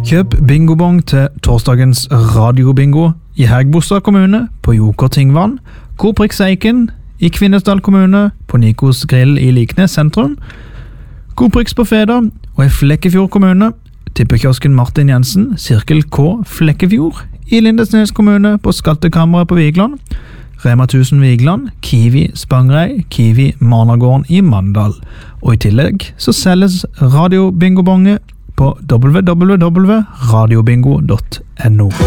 Kjøp bingobong til torsdagens radiobingo i Hægebostad kommune på Joker Tingvann, Coop Eiken i Kvinesdal kommune på Nikos Grill i Liknes sentrum, Coop på Feda og i Flekkefjord kommune, tippekiosken Martin Jensen, Sirkel K Flekkefjord i Lindesnes kommune på Skattekammeret på Vigland, Rema 1000 Vigland, Kiwi Spangrei, Kiwi Marnagården i Mandal. Og i tillegg så selges radiobingobonge på www.radiobingo.no.